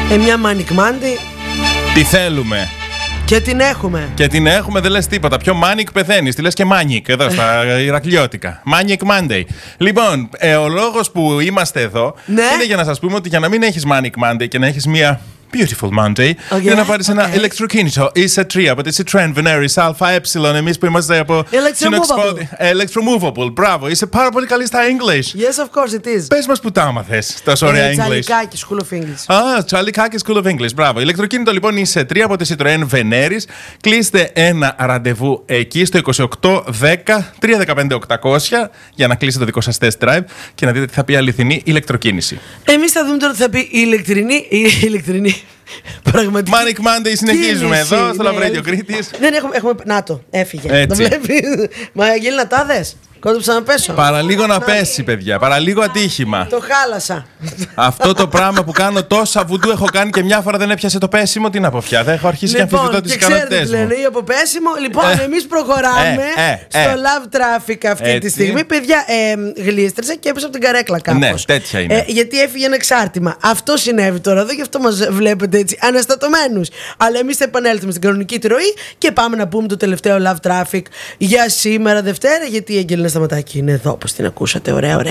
Μια Manic Monday. Τι θέλουμε. Και την έχουμε. Και την έχουμε, δεν λες τίποτα. Πιο Manic πεθαίνεις. Τη λες και Manic εδώ στα Ηρακλειώτικα. Manic Monday. Λοιπόν, ο λόγος που είμαστε εδώ είναι για να σας πούμε ότι για να μην έχεις Manic Monday και να έχεις μια Beautiful Monday, για να πάρεις ένα ηλεκτροκίνητο. Είσαι 3, but είσαι Trend, Veneris, Alpha, Epsilon. Εμείς που είμαστε από Electromovable. Μπράβο, είσαι πάρα πολύ καλή στα English. Yes, of course it is. Πες μας που τα άμαθες τόσο ωραία English. Τσαλικάκι, School of English. Τσαλικάκι, School of English. Μπράβο. Ηλεκτροκίνητο λοιπόν είσαι 3 από τη Citroën Veneris. Κλείστε ένα ραντεβού εκεί στο 2810 315 800 για να κλείσετε το δικό σας test drive και να δείτε τι θα πει αληθινή ηλεκτροκίνηση. Εμείς θα δούμε τώρα τι θα πει ηλεκτρινή. Πραγματική. Manic Monday συνεχίζουμε εδώ στο Love Radio Κρήτης. Δεν έχουμε. Να το, έφυγε. Το βλέπεις. Μα Αγγέλη να τα δες. Κόντεψα να πέσω. Παραλίγο να πέσει, παιδιά. Παραλίγο ατύχημα. Το χάλασα. Αυτό το πράγμα που κάνω τόσα βουντού έχω κάνει και μια φορά δεν έπιασε το πέσιμο. Τι να πω πια. Δεν έχω αρχίσει και αμφισβητώ τις ικανότητές μου. Λένε ή από πέσιμο. Λοιπόν, εμείς προχωράμε στο Love Traffic αυτή τη στιγμή. Παιδιά, γλίστρεψε και έπεσε από την καρέκλα κάπως. Ναι, τέτοια είναι. Γιατί έφυγε ένα εξάρτημα. Αυτό συνέβη τώρα εδώ, γι' αυτό μας βλέπετε έτσι αναστατωμένους. Αλλά εμείς θα επανέλθουμε στην κανονική τη ροή και πάμε να πούμε το τελευταίο Love Traffic για σήμερα Δευτέρα. Γιατί η Αγγελίνα Σταματάκη είναι εδώ, όπως την ακούσατε. Ωραία.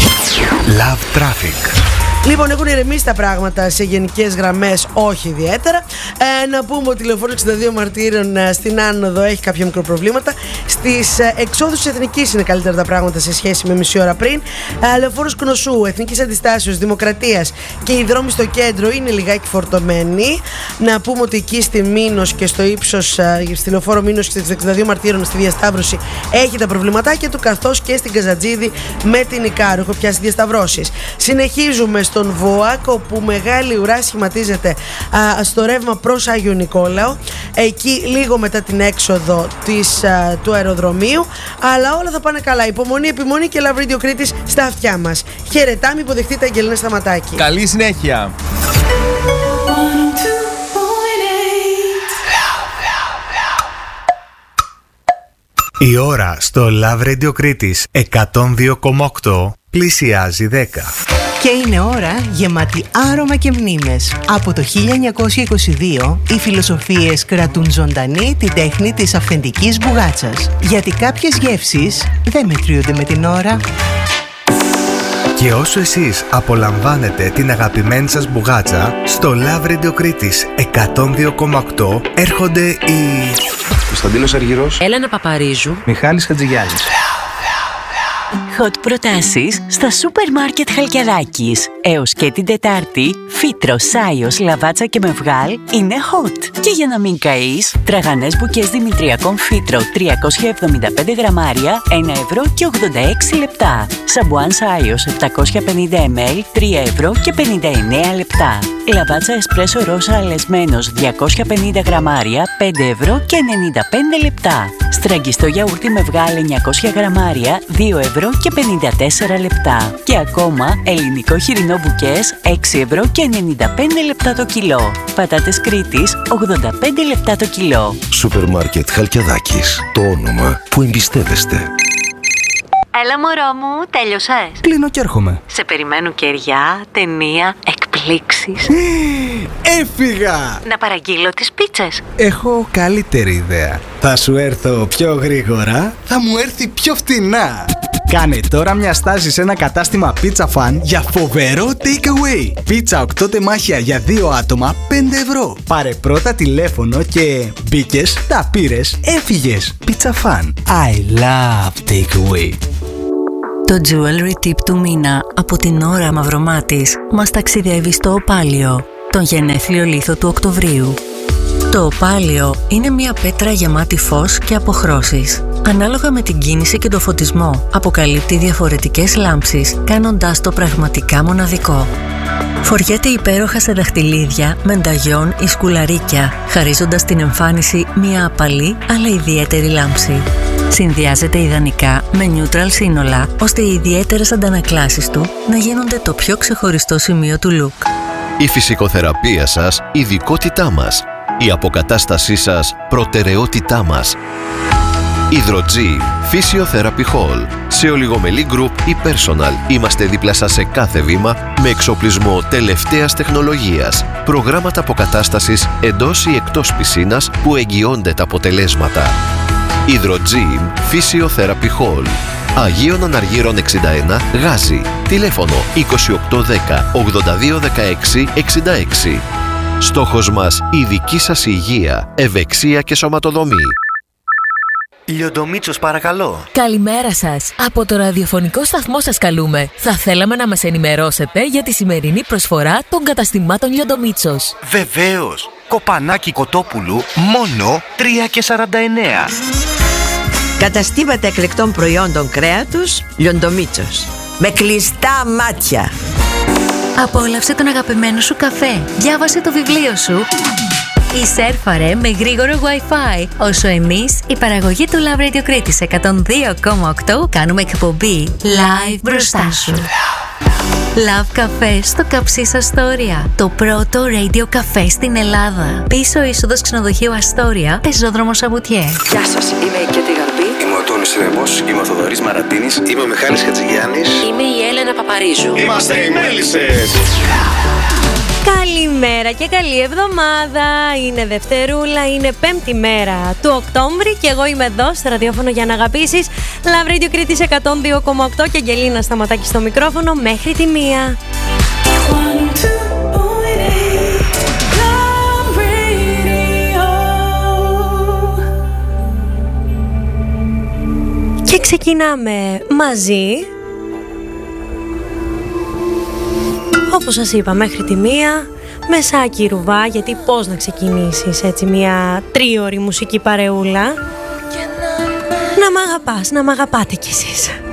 Love Traffic. Λοιπόν, έχουν ηρεμήσει τα πράγματα σε γενικές γραμμές, όχι ιδιαίτερα. Να πούμε ότι η λεωφόρο 62 Μαρτύρων στην άνοδο έχει κάποια μικροπροβλήματα. Στις εξόδους της Εθνικής είναι καλύτερα τα πράγματα σε σχέση με μισή ώρα πριν. Λεωφόρος Κνωσού, Εθνικής Αντιστάσεως, Δημοκρατίας και οι δρόμοι στο κέντρο είναι λιγάκι φορτωμένοι. Να πούμε ότι εκεί στη Μήνος και στο ύψος, στη λεωφόρο Μήνος και στις 62 Μαρτύρων, στη διασταύρωση έχει τα προβληματάκια του, καθώς και στην Καζατζίδη με την Ικάρου. Έχω πιάσει διασταυρώσεις. Συνεχίζουμε στον ΒΟΑΚ, όπου μεγάλη ουρά σχηματίζεται στο ρεύμα προς Άγιο Νικόλαο, εκεί λίγο μετά την έξοδο του αεροδρομίου, αλλά όλα θα πάνε καλά. Υπομονή, επιμονή και Love Radio Κρήτης στα αυτιά μας. Χαιρετάμε, υποδεχτείτε Αγγελίνα Σταματάκη. Καλή συνέχεια. Η ώρα στο Love Radio Κρήτης 102,8 πλησιάζει 10. Και είναι ώρα γεμάτη άρωμα και μνήμες. Από το 1922 οι φιλοσοφίες κρατούν ζωντανή τη τέχνη της αυθεντικής μπουγάτσας. Γιατί κάποιες γεύσεις δεν μετριούνται με την ώρα. Και όσο εσείς απολαμβάνετε την αγαπημένη σας μπουγάτσα, στο Love Radio Κρήτης 102,8 έρχονται οι Κωνσταντίνος Αργυρός, Έλενα Παπαρίζου, Μιχάλης Χατζηγιάννης. Hot προτάσεις στα σούπερ μάρκετ Χαλκιαδάκης. Έως και την Τετάρτη, φύτρο, σάιος, λαβάτσα και μευγάλ είναι hot. Και για να μην καείς, τραγανές μπουκές δημητριακών φύτρο 375 γραμμάρια, 1 ευρώ και 86 λεπτά. Σαμπουάν σάιος 750 ml, 3 ευρώ και 59 λεπτά. Λαβάτσα εσπρέσο ρόσα αλεσμένος 250 γραμμάρια, 5 ευρώ και 95 λεπτά. Στραγγιστό γιαούρτι μευγάλ 900 γραμμάρια, 2 ευρώ και 54 λεπτά. Και ακόμα ελληνικό χοιρινό μπουκές 6 ευρώ και 95 λεπτά το κιλό. Πατάτες Κρήτης 85 λεπτά το κιλό. Σούπερ μάρκετ Χαλκιαδάκης. Το όνομα που εμπιστεύεστε. Έλα μωρό μου, τέλειωσες? Κλείνω και έρχομαι. Σε περιμένουν κεριά, ταινία, εκπλήξεις. Έφυγα! Να παραγγείλω τις πίτσες. Έχω καλύτερη ιδέα. Θα σου έρθω πιο γρήγορα, θα μου έρθει πιο φτηνά. Κάνε τώρα μια στάση σε ένα κατάστημα Pizza Fan για φοβερό takeaway. Πίτσα 8 τεμάχια για 2 άτομα, 5 ευρώ. Πάρε πρώτα τηλέφωνο και μπήκες, τα πήρες, έφυγες. Pizza Fan. I love takeaway. Το jewelry tip του μήνα από την Ώρα Μαυρομάτης μας ταξιδεύει στο οπάλιο, τον γενέθλιο λίθο του Οκτωβρίου. Το οπάλιο είναι μια πέτρα γεμάτη φως και αποχρώσεις. Ανάλογα με την κίνηση και το φωτισμό, αποκαλύπτει διαφορετικές λάμψεις, κάνοντάς το πραγματικά μοναδικό. Φοριέται υπέροχα σε δαχτυλίδια, μενταγιόν ή σκουλαρίκια, χαρίζοντας την εμφάνιση μια απαλή αλλά ιδιαίτερη λάμψη. Συνδυάζεται ιδανικά με neutral σύνολα, ώστε οι ιδιαίτερες αντανακλάσεις του να γίνονται το πιο ξεχωριστό σημείο του look. Η φυσικοθεραπεία σας, ειδικότητά μας. Η αποκατάστασή σας, προτεραιότητά μας. Hydrogym, Physiotherapy Hall. Σε ολιγομελή group ή personal είμαστε δίπλα σας σε κάθε βήμα με εξοπλισμό τελευταίας τεχνολογίας. Προγράμματα αποκατάστασης εντός ή εκτός πισίνας που εγγυώνται τα αποτελέσματα. Hydrogym, Physiotherapy Hall. Αγίων Αναργύρων 61, Γάζι. Τηλέφωνο 2810 82 16 66. Στόχος μας η δική σας υγεία, ευεξία και σωματοδομή. Λιοντομίτσος, παρακαλώ. Καλημέρα σας. Από το ραδιοφωνικό σταθμό σας καλούμε. Θα θέλαμε να μας ενημερώσετε για τη σημερινή προσφορά των καταστημάτων Λιοντομίτσος. Βεβαίως. Κοπανάκι Κοτόπουλου, μόνο 3,49. Καταστήματα εκλεκτών προϊόντων κρέατος Λιοντομίτσος. Με κλειστά μάτια. Απόλαυσε τον αγαπημένο σου καφέ. Διάβασε το βιβλίο σου. Ή σέρφαρε με γρήγορο Wi-Fi. Όσο εμείς, η παραγωγή του Love Radio Κρήτης 102,8 κάνουμε εκπομπή live μπροστά σου. Love Café στο Καψίς Αστόρια. Το πρώτο radio καφέ στην Ελλάδα. Πίσω είσοδος ξενοδοχείου Αστόρια, πεζόδρομος Σαβουτιέ. Γεια σας, είμαι η Κέτη Γαρμπή. Είμαι ο Τόνης Ρέμος, είμαι ο Θοδωρής Μαρατίνης. Είμαι ο Μιχάλης Χατζηγιάννης. Είμαι η Έλενα Παπαρίζου. Είμαστε οι Μέλισσες. Καλημέρα και καλή εβδομάδα. Είναι Δευτερούλα, είναι 5η μέρα του Οκτώβρη και εγώ είμαι εδώ στο ραδιόφωνο για να αγαπήσεις. Love Radio Κρήτης 102,8 και Αγγελίνα Σταματάκη στο μικρόφωνο μέχρι τη 1. Και ξεκινάμε μαζί, όπως σας είπα, μέχρι τη 1, μεσάκι ρουβά, γιατί πώς να ξεκινήσεις έτσι μια τρίωρη μουσική παρεούλα. Να μ' αγαπάς, να μ' αγαπάτε κι εσείς.